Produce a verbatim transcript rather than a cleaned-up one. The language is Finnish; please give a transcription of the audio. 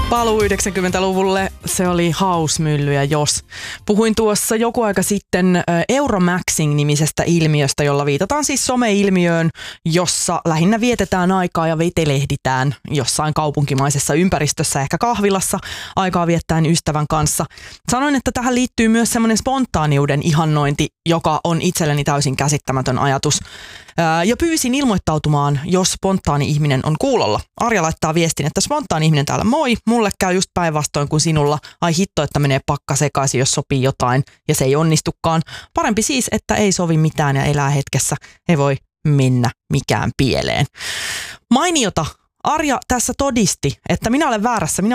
Paluu yhdeksänkymmentäluvulle, se oli Hausmylly ja Jos. Puhuin tuossa joku aika sitten Euromaxing-nimisestä ilmiöstä, jolla viitataan siis someilmiöön, jossa lähinnä vietetään aikaa ja vetelehditään jossain kaupunkimaisessa ympäristössä, ehkä kahvilassa, aikaa viettäen ystävän kanssa. Sanoin, että tähän liittyy myös semmoinen spontaaniuden ihannointi, joka on itselleni täysin käsittämätön ajatus. Ja pyysin ilmoittautumaan, jos spontaani ihminen on kuulolla. Arja laittaa viestin, että spontaani ihminen täällä, moi, mulle käy just päinvastoin kuin sinulla. Ai hitto, että menee pakka sekaisin, jos sopii jotain ja se ei onnistukaan. Parempi siis, että ei sovi mitään ja elää hetkessä. Ei voi mennä mikään pieleen. Mainiota. Arja tässä todisti, että minä olen väärässä. Minä